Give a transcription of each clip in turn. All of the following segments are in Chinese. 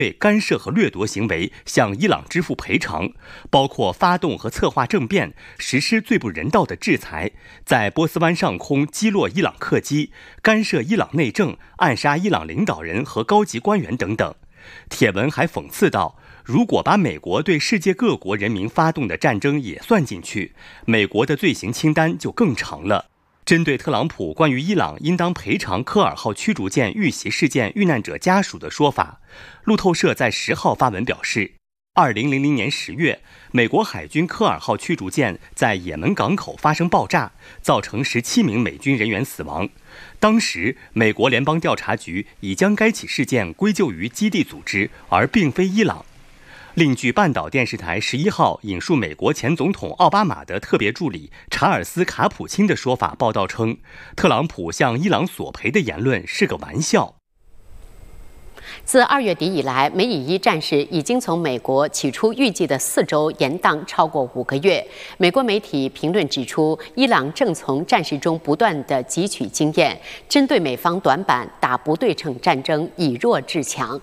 对干涉和掠夺行为向伊朗支付赔偿，包括发动和策划政变、实施最不人道的制裁，在波斯湾上空击落伊朗客机、干涉伊朗内政、暗杀伊朗领导人和高级官员等等。帖文还讽刺道，如果把美国对世界各国人民发动的战争也算进去，美国的罪行清单就更长了。针对特朗普关于伊朗应当赔偿科尔号驱逐舰遇袭事件遇难者家属的说法，路透社在10号发文表示，2000年10月，美国海军科尔号驱逐舰在也门港口发生爆炸，造成17名美军人员死亡。当时，美国联邦调查局已将该起事件归咎于基地组织，而并非伊朗。另据半岛电视台11号引述美国前总统奥巴马的特别助理查尔斯·卡普钦的说法报道称，特朗普向伊朗索赔的言论是个玩笑。 自2月底以来，美以伊战事已经从美国起初预计的4周延宕超过5个月。美国媒体评论指出，伊朗正从战事中不断地汲取经验，针对美方短板打不对称战争，以弱制强。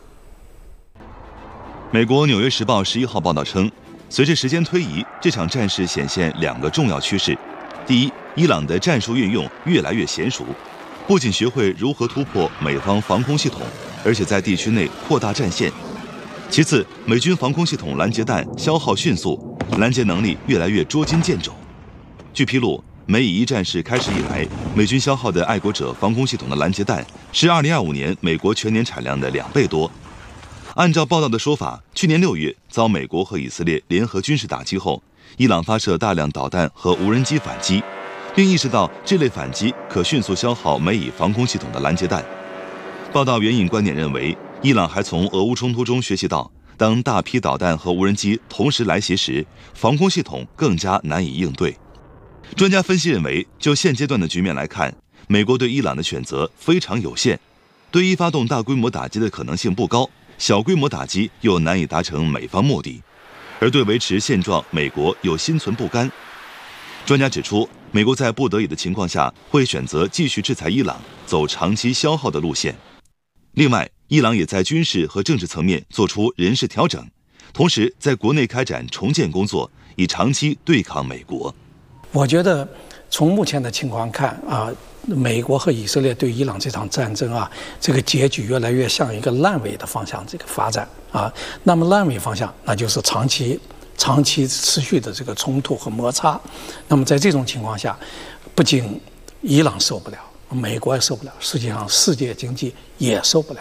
美国《纽约时报》11号报道称，随着时间推移，这场战事显现2个重要趋势：第一，伊朗的战术运用越来越娴熟，不仅学会如何突破美方防空系统，而且在地区内扩大战线；其次，美军防空系统拦截弹消耗迅速，拦截能力越来越捉襟见肘。据披露，美以伊战事开始以来，美军消耗的爱国者防空系统的拦截弹是2025年美国全年产量的2倍多。按照报道的说法，去年6月遭美国和以色列联合军事打击后，伊朗发射大量导弹和无人机反击，并意识到这类反击可迅速消耗美以防空系统的拦截弹。报道援引观点认为，伊朗还从俄乌冲突中学习到，当大批导弹和无人机同时来袭时，防空系统更加难以应对。专家分析认为，就现阶段的局面来看，美国对伊朗的选择非常有限，对伊发动大规模打击的可能性不高，小规模打击又难以达成美方目的，而对维持现状，美国又心存不甘。专家指出，美国在不得已的情况下，会选择继续制裁伊朗，走长期消耗的路线。另外，伊朗也在军事和政治层面做出人事调整，同时在国内开展重建工作，以长期对抗美国。 我觉得从目前的情况看美国和以色列对伊朗这场战争这个结局越来越向一个烂尾的方向这个发展那么烂尾方向，那就是长期持续的这个冲突和摩擦。那么在这种情况下，不仅伊朗受不了，美国也受不了，实际上世界经济也受不了。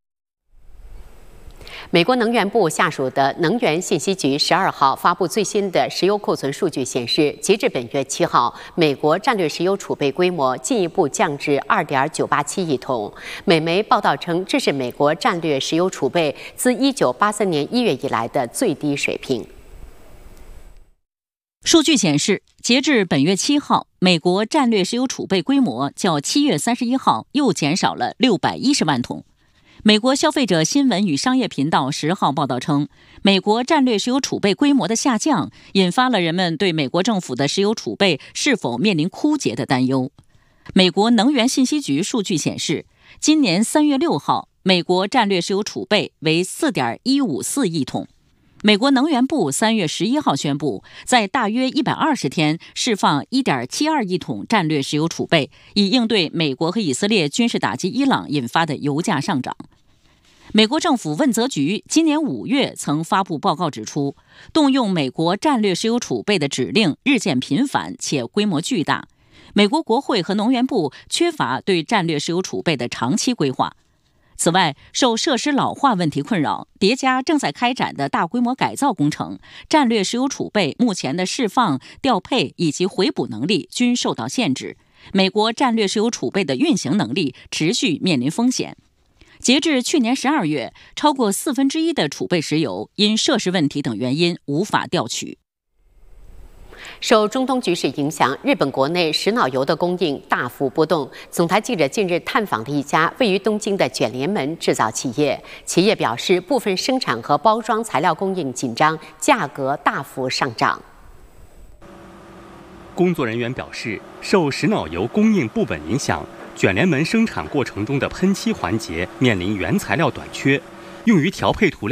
美国能源部下属的能源信息局12号发布最新的石油库存数据显示，截至本月7号，美国战略石油储备规模进一步降至 2.987 亿桶。美媒报道称，这是美国战略石油储备自1983年1月以来的最低水平。 数据显示，截至本月7号，美国战略石油储备规模较7月31号又减少了610万桶。美国消费者新闻与商业频道10号报道称，美国战略石油储备规模的下降引发了人们对美国政府的石油储备是否面临枯竭的担忧。美国能源信息局数据显示，今年3月6号，美国战略石油储备为 4.154 亿桶。美国能源部3月11号宣布，在大约120天释放 1.72 亿桶战略石油储备，以应对美国和以色列军事打击伊朗引发的油价上涨。美国政府问责局今年5月曾发布报告指出，动用美国战略石油储备的指令日渐频繁且规模巨大，美国国会和能源部缺乏对战略石油储备的长期规划。此外，受设施老化问题困扰，叠加正在开展的大规模改造工程，战略石油储备目前的释放、调配以及回补能力均受到限制。美国战略石油储备的运行能力持续面临风险。截至去年12月，超过1/4的储备石油因设施问题等原因无法调取。 受中东局势影响，日本国内石脑油的供应大幅波动。总台记者近日探访了一家位于东京的卷帘门制造企业，企业表示部分生产和包装材料供应紧张，价格大幅上涨。 工作人员表示，受石脑油供应不稳影响，卷帘门生产过程中的喷漆环节面临原材料短缺。 用于调配涂料。